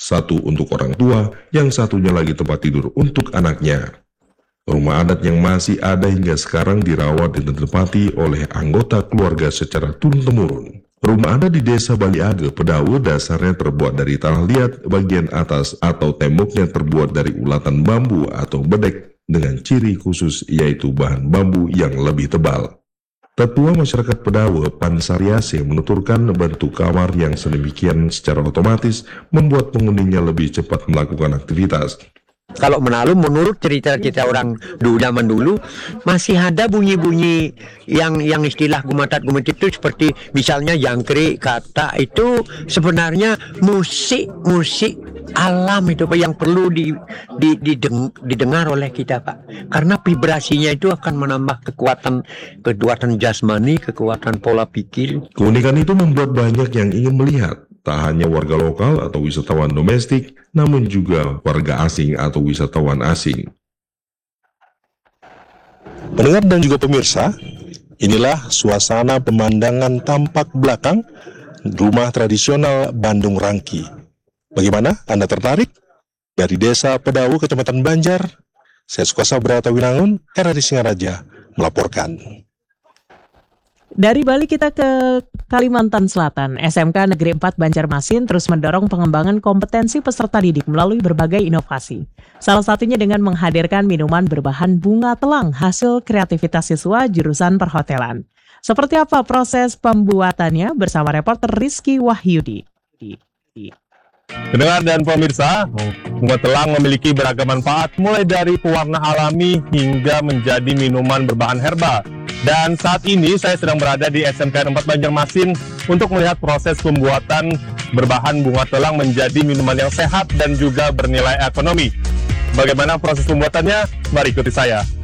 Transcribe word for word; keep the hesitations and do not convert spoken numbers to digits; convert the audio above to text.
satu untuk orang tua, yang satunya lagi tempat tidur untuk anaknya. Rumah adat yang masih ada hingga sekarang dirawat dan ditempati oleh anggota keluarga secara turun-temurun. Rumah adat di Desa Bali Age, Pedawe dasarnya terbuat dari tanah liat bagian atas atau temboknya terbuat dari ulatan bambu atau bedek dengan ciri khusus yaitu bahan bambu yang lebih tebal. Tetua masyarakat Pedawe, Pan Saryase, menuturkan bentuk kamar yang sedemikian secara otomatis membuat penghuninya lebih cepat melakukan aktivitas. Kalau Menalu menurut cerita kita orang dulu zaman dulu masih ada bunyi-bunyi yang yang istilah gumatat gumatit itu seperti misalnya jangkrik kata itu sebenarnya musik musik alam itu Pak yang perlu di, di, dideng, didengar oleh kita Pak, karena vibrasinya itu akan menambah kekuatan kekuatan jasmani, kekuatan pola pikir. Keunikan itu membuat banyak yang ingin melihat. Tak hanya warga lokal atau wisatawan domestik, namun juga warga asing atau wisatawan asing. Pendengar dan juga pemirsa, inilah suasana pemandangan tampak belakang rumah tradisional Bandung Rangki. Bagaimana? Anda tertarik? Dari Desa Pedawe, Kecamatan Banjar, saya Sukasa Brata Winangun, R R I Singaraja, melaporkan. Dari Bali kita ke Kalimantan Selatan. S M K Negeri empat Banjarmasin terus mendorong pengembangan kompetensi peserta didik melalui berbagai inovasi. Salah satunya dengan menghadirkan minuman berbahan bunga telang hasil kreativitas siswa jurusan perhotelan. Seperti apa proses pembuatannya bersama reporter Rizky Wahyudi. Pendengar dan pemirsa, bunga telang memiliki beragam manfaat mulai dari pewarna alami hingga menjadi minuman berbahan herbal. Dan saat ini saya sedang berada di S M K empat Banjarmasin untuk melihat proses pembuatan berbahan bunga telang menjadi minuman yang sehat dan juga bernilai ekonomi. Bagaimana proses pembuatannya? Mari ikuti saya.